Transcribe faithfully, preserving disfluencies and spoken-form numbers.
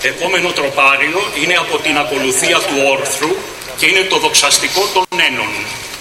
Επόμενο τροπάριο είναι από την ακολουθία του όρθρου και είναι το δοξαστικό των ένων.